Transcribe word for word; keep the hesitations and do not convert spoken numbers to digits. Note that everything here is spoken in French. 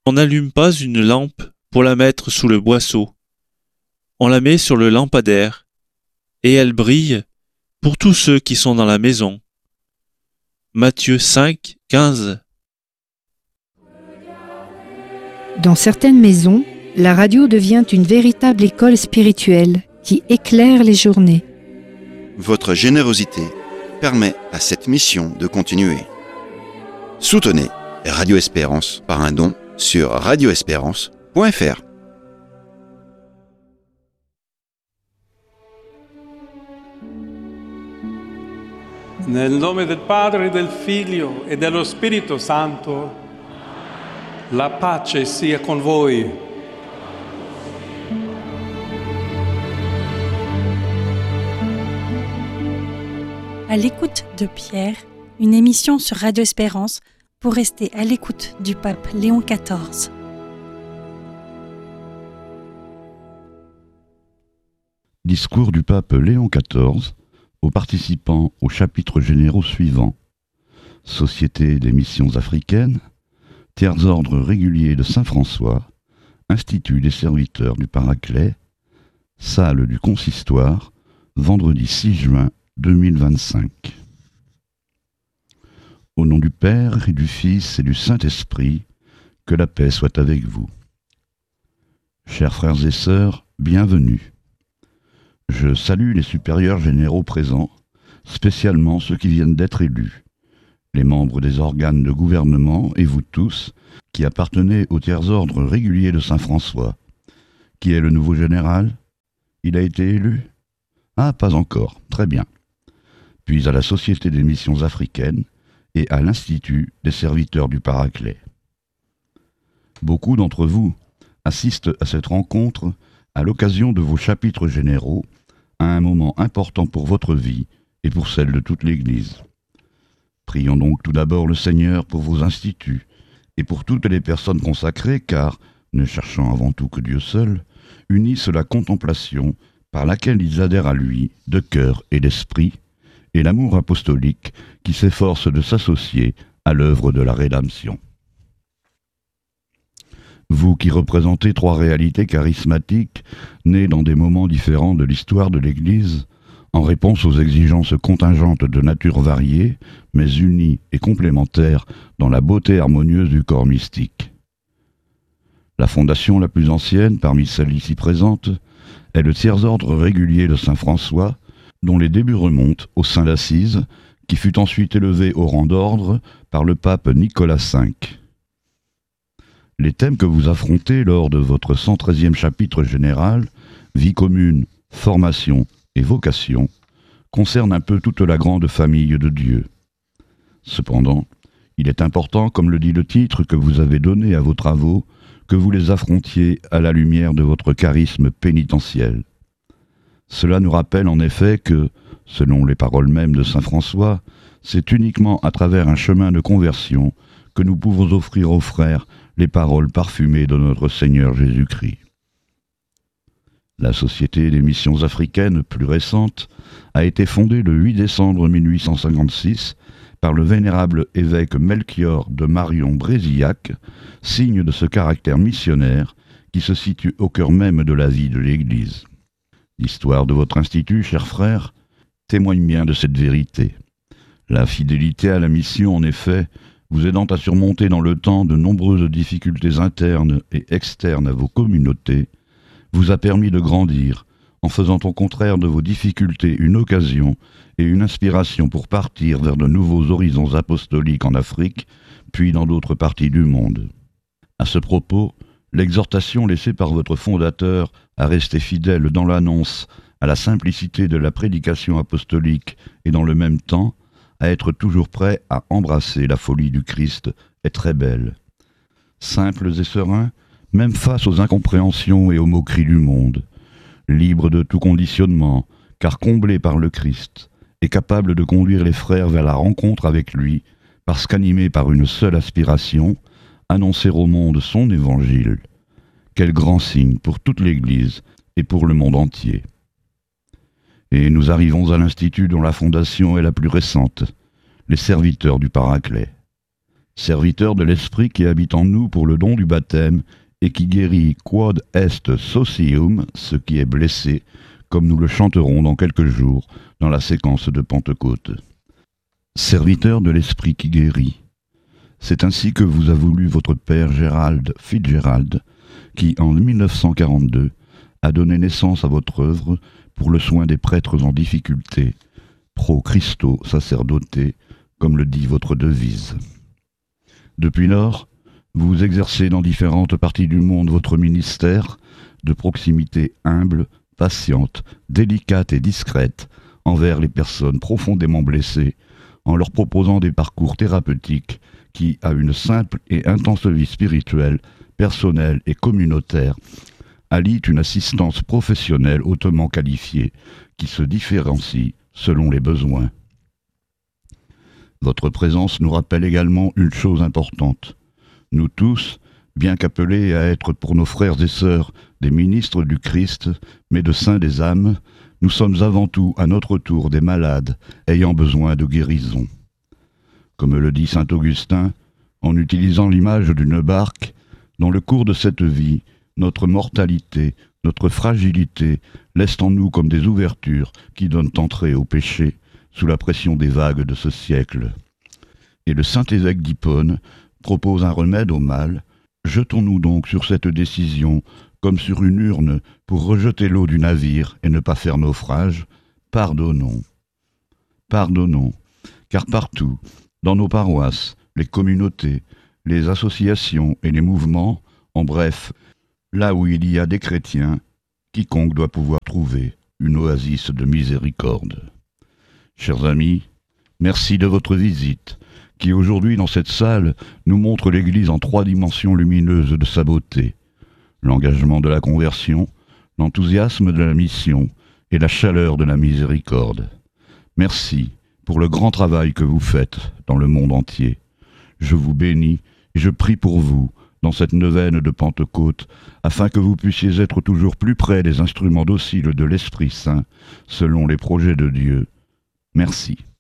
On n'allume pas une lampe pour la mettre sous le boisseau. On la met sur le lampadaire, et elle brille pour tous ceux qui sont dans la maison. Matthieu cinq, quinze. Dans certaines maisons, la radio devient une véritable école spirituelle qui éclaire les journées. Votre générosité permet à cette mission de continuer. Soutenez Radio Espérance par un don sur radio espérance point f r. Nel nome del Padre, del Figlio e dello Spirito Santo, la pace sia con voi. À l'écoute de Pierre, une émission sur Radio Espérance pour rester à l'écoute du pape Léon quatorze. Discours du pape Léon quatorze aux participants aux chapitres généraux suivants: Société des missions africaines, Tiers ordre régulier de Saint-François, Institut des serviteurs du Paraclet, Salle du Consistoire, vendredi six juin deux mille vingt-cinq. Au nom du Père et du Fils et du Saint-Esprit, que la paix soit avec vous. Chers frères et sœurs, bienvenue. Je salue les supérieurs généraux présents, spécialement ceux qui viennent d'être élus, les membres des organes de gouvernement et vous tous qui appartenez au tiers-ordre régulier de Saint-François. Qui est le nouveau général? Il a été élu? Ah, pas encore, très bien. Puis à la Société des missions africaines et à l'Institut des serviteurs du Paraclet. Beaucoup d'entre vous assistent à cette rencontre à l'occasion de vos chapitres généraux, à un moment important pour votre vie et pour celle de toute l'Église. Prions donc tout d'abord le Seigneur pour vos instituts et pour toutes les personnes consacrées, car, ne cherchant avant tout que Dieu seul, unissent la contemplation par laquelle ils adhèrent à lui de cœur et d'esprit, et l'amour apostolique qui s'efforce de s'associer à l'œuvre de la rédemption. Vous qui représentez trois réalités charismatiques, nées dans des moments différents de l'histoire de l'Église, en réponse aux exigences contingentes de nature variée, mais unies et complémentaires dans la beauté harmonieuse du corps mystique. La fondation la plus ancienne parmi celles ici présentes est le tiers-ordre régulier de Saint-François, dont les débuts remontent au Saint d'Assise, qui fut ensuite élevé au rang d'ordre par le pape Nicolas cinq. Les thèmes que vous affrontez lors de votre cent treizième chapitre général, vie commune, formation et vocation, concernent un peu toute la grande famille de Dieu. Cependant, il est important, comme le dit le titre que vous avez donné à vos travaux, que vous les affrontiez à la lumière de votre charisme pénitentiel. Cela nous rappelle en effet que, selon les paroles mêmes de saint François, c'est uniquement à travers un chemin de conversion que nous pouvons offrir aux frères les paroles parfumées de notre Seigneur Jésus-Christ. La Société des missions africaines, plus récente, a été fondée le huit décembre mille huit cent cinquante-six par le vénérable évêque Melchior de Marion-Brézillac, signe de ce caractère missionnaire qui se situe au cœur même de la vie de l'Église. L'histoire de votre institut, chers frères, témoigne bien de cette vérité. La fidélité à la mission, en effet, vous aidant à surmonter dans le temps de nombreuses difficultés internes et externes à vos communautés, vous a permis de grandir, en faisant au contraire de vos difficultés une occasion et une inspiration pour partir vers de nouveaux horizons apostoliques en Afrique, puis dans d'autres parties du monde. À ce propos, l'exhortation laissée par votre fondateur à rester fidèle dans l'annonce à la simplicité de la prédication apostolique et dans le même temps, à être toujours prêt à embrasser la folie du Christ est très belle. Simples et sereins, même face aux incompréhensions et aux moqueries du monde, libres de tout conditionnement, car comblés par le Christ, et capables de conduire les frères vers la rencontre avec lui, parce qu'animés par une seule aspiration, annoncer au monde son évangile. Quel grand signe pour toute l'Église et pour le monde entier. Et nous arrivons à l'Institut dont la fondation est la plus récente, les serviteurs du Paraclet. serviteur de l'Esprit qui habite en nous pour le don du baptême et qui guérit quod est socium, ce qui est blessé, comme nous le chanterons dans quelques jours dans la séquence de Pentecôte. Serviteur de l'Esprit qui guérit. C'est ainsi que vous a voulu votre père Gérald Fitzgerald, qui en mille neuf cent quarante-deux a donné naissance à votre œuvre pour le soin des prêtres en difficulté, pro Christo sacerdote, comme le dit votre devise. Depuis lors, vous exercez dans différentes parties du monde votre ministère de proximité humble, patiente, délicate et discrète envers les personnes profondément blessées, en leur proposant des parcours thérapeutiques qui, à une simple et intense vie spirituelle, personnelle et communautaire, allient une assistance professionnelle hautement qualifiée qui se différencie selon les besoins. Votre présence nous rappelle également une chose importante. Nous tous, bien qu'appelés à être pour nos frères et sœurs des ministres du Christ, médecins des âmes, nous sommes avant tout à notre tour des malades ayant besoin de guérison. Comme le dit saint Augustin, en utilisant l'image d'une barque, dans le cours de cette vie, notre mortalité, notre fragilité laissent en nous comme des ouvertures qui donnent entrée au péché sous la pression des vagues de ce siècle. Et le saint évêque d'Hippone propose un remède au mal. Jetons-nous donc sur cette décision comme sur une urne pour rejeter l'eau du navire et ne pas faire naufrage. Pardonnons. Pardonnons, car partout, dans nos paroisses, les communautés, les associations et les mouvements, en bref, là où il y a des chrétiens, quiconque doit pouvoir trouver une oasis de miséricorde. Chers amis, merci de votre visite, qui aujourd'hui dans cette salle nous montre l'Église en trois dimensions lumineuses de sa beauté. L'engagement de la conversion, l'enthousiasme de la mission et la chaleur de la miséricorde. Merci pour le grand travail que vous faites dans le monde entier. Je vous bénis et je prie pour vous dans cette neuvaine de Pentecôte, afin que vous puissiez être toujours plus près des instruments dociles de l'Esprit Saint, selon les projets de Dieu. Merci.